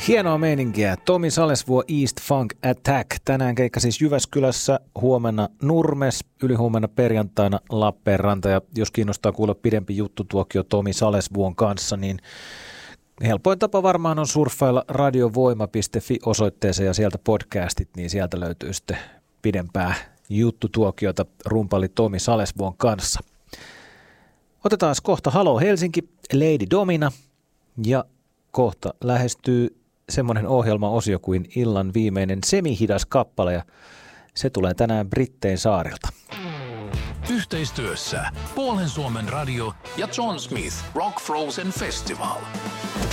Hienoa meininkiä. Tomi Salesvuo East Funk Attack. Tänään keikka siis Jyväskylässä, huomenna Nurmes, ylihuomenna perjantaina Lappeenranta. Ja jos kiinnostaa kuulla pidempi juttutuokio Tomi Salesvuon kanssa, niin helpoin tapa varmaan on surffailla radiovoima.fi osoitteeseen ja sieltä podcastit, niin sieltä löytyy sitten pidempää juttutuokiota rumpali Tomi Salesvuon kanssa. Otetaan kohta Halo Helsinki, Lady Domina ja kohta lähestyy semmoinen ohjelmaosio kuin illan viimeinen semihidas kappale ja se tulee tänään Brittein saarilta. Yhteistyössä Puolen Suomen radio ja John Smith Rock Frozen Festival.